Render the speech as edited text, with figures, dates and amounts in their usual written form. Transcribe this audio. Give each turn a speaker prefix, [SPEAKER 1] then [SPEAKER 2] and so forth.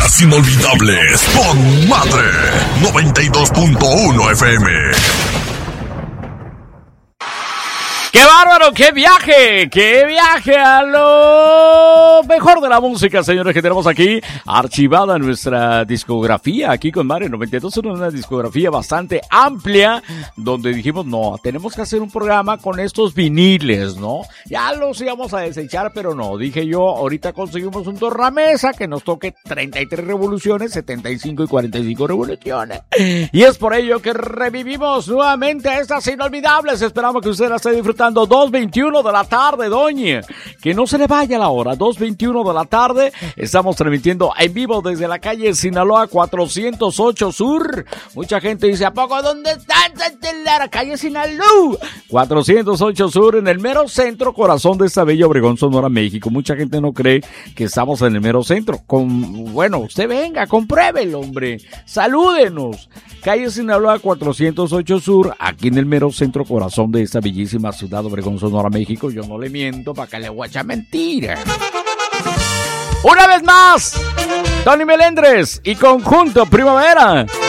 [SPEAKER 1] Las Inolvidables con Madre 92.1 FM.
[SPEAKER 2] ¡Qué bárbaro! ¡Qué viaje! ¡Qué viaje a lo mejor de la música, señores, que tenemos aquí archivada nuestra discografía aquí con Madre 92.1, una discografía bastante amplia, donde dijimos, no, tenemos que hacer un programa con estos viniles, ¿no? Ya los íbamos a desechar, pero no, dije yo, ahorita conseguimos un tornamesa que nos toque 33 revoluciones, 75 y 45 revoluciones. Y es por ello que revivimos nuevamente estas inolvidables. Esperamos que usted la esté disfrutando. 2:21 de la tarde, doña. Que no se le vaya la hora. 2:21 de la tarde. Estamos transmitiendo en vivo desde la calle Sinaloa 408 Sur. Mucha gente dice, ¿a poco dónde está la calle Sinaloa? 408 Sur, en el mero centro, corazón de esta bella Obregón, Sonora, México. Mucha gente no cree que estamos en el mero centro. Bueno, usted venga, compruébelo, hombre. Salúdenos. Calle Sinaloa 408 Sur, aquí en el mero centro, corazón de esta bellísima ciudad Obregón, Sonora, México. Yo no le miento para que le voy a echar mentira. Una vez más, Tony Melendres y Conjunto Primavera.